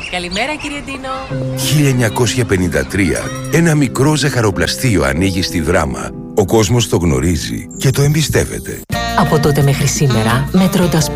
Καλημέρα, κύριε Ντίνο. 1953, ένα μικρό ζαχαροπλαστείο ανοίγει στη Δράμα. Ο κόσμος το γνωρίζει και το εμπιστεύεται. Από τότε μέχρι σήμερα, μετρώντας